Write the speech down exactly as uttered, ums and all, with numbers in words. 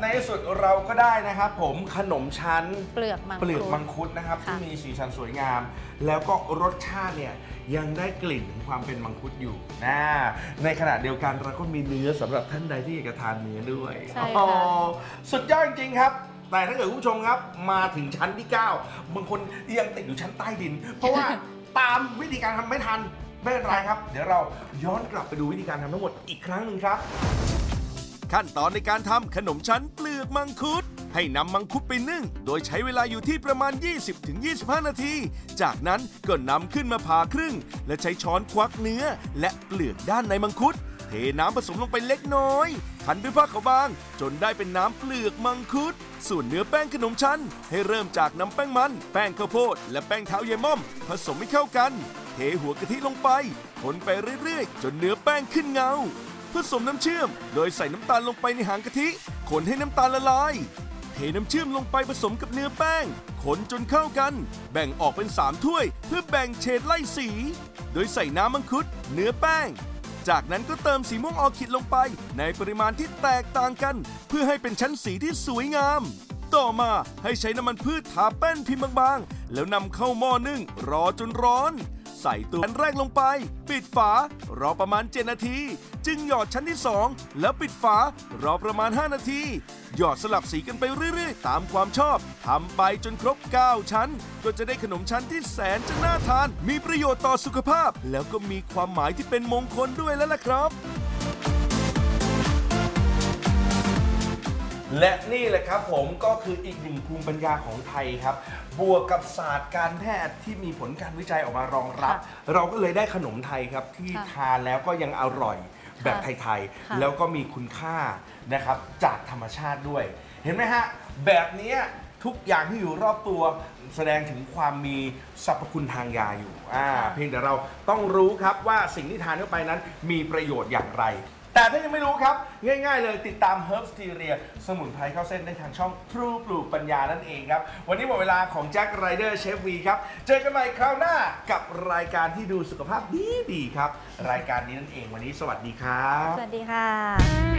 ที่สุดเราก็ได้นะครับผมขนมชั้นเปลือกมังคุดเปลือกมังคุดนะครับที่มีสีสันสวยงาม แล้วก็รสชาติเนี่ยยังได้กลิ่นของความเป็นมังคุดอยู่นะในขณะเดียวกันเราก็มีเนื้อสำหรับท่านใดที่อยากจะทานเนื้อด้วยใช่ค่ะสุดยอดจริงๆครับแต่ถ้าเกิดคุณผู้ชมครับมาถึงชั้นที่เก้าบางคนยังติดอยู่ชั้นใต้ดิน เพราะว่า ตามวิธีการทำไม่ทันไม่เป็นไรครับเดี๋ยวเราย้อนกลับไปดูวิธีการทำทั้งหมดอีกครั้งหนึ่งครับขั้นตอนในการทำขนมชั้นเปลือกมังคุดให้นำมังคุดไปนึ่งโดยใช้เวลาอยู่ที่ประมาณ ยี่สิบถึงยี่สิบห้า นาที จากนั้นก็นำขึ้นมาผ่าครึ่งและใช้ช้อนควักเนื้อและเปลือกด้านในมังคุดเทน้ำผสมลงไปเล็กน้อยคั้นด้วยผ้าขาวบางจนได้เป็นน้ำเปลือกมังคุดส่วนเนื้อแป้งขนมชั้นให้เริ่มจากน้ำแป้งมันแป้งข้าวโพดและแป้งเท้าเยม่อมผสมให้เข้ากันเทหัวกะทิลงไปคนไปเรื่อยๆจนเนื้อแป้งขึ้นเงาผสมน้ำเชื่อมโดยใส่น้ำตาลลงไปในหางกะทิคนให้น้ำตาลละลายเทน้ำเชื่อมลงไปผสมกับเนื้อแป้งคนจนเข้ากันแบ่งออกเป็นสามถ้วยเพื่อแบ่งเฉดไล่สีโดยใส่น้ำมังคุดเนื้อแป้งจากนั้นก็เติมสีม่วงออร์คิดลงไปในปริมาณที่แตกต่างกันเพื่อให้เป็นชั้นสีที่สวยงามต่อมาให้ใช้น้ำมันพืชทาแป้นพิมพ์บางๆแล้วนำเข้าหม้อนึ่งรอจนร้อนใส่ตัวอันแรกลงไปปิดฝารอประมาณเจ็ดนาทีจึงหยอดชั้นที่สองแล้วปิดฝารอประมาณห้านาทีหยอดสลับสีกันไปเรื่อยๆตามความชอบทำไปจนครบเก้าชั้นก็จะได้ขนมชั้นที่แสนจะน่าทานมีประโยชน์ต่อสุขภาพแล้วก็มีความหมายที่เป็นมงคลด้วยแล้วล่ะครับและนี่แหละครับผมก็คืออีกหนึ่งภูมิปัญญาของไทยครับบวกกับศาสตร์การแพทย์ที่มีผลการวิจัยออกมารองรับเราก็เลยได้ขนมไทยครับที่ทานแล้วก็ยังอร่อยแบบไทยๆแล้วก็มีคุณค่านะครับจากธรรมชาติด้วยเห็นไหมฮะแบบนี้ทุกอย่างที่อยู่รอบตัวแสดงถึงความมีสรรพคุณทางยาอยู่อ่าเพียงแต่เราต้องรู้ครับว่าสิ่งที่ทานเข้าไปนั้นมีประโยชน์อย่างไรแต่ถ้ายังไม่รู้ครับง่ายๆเลยติดตาม Herbsteria สมุนไพรเข้าเส้นได้ทางช่อง True ปลูกปัญญานั่นเองครับวันนี้หมดเวลาของแจ็คไรเดอร์เชฟวีครับเจอกันใหม่คราวหน้ากับรายการที่ดูสุขภาพดีๆครับรายการนี้นั่นเองวันนี้สวัสดีครับสวัสดีค่ะ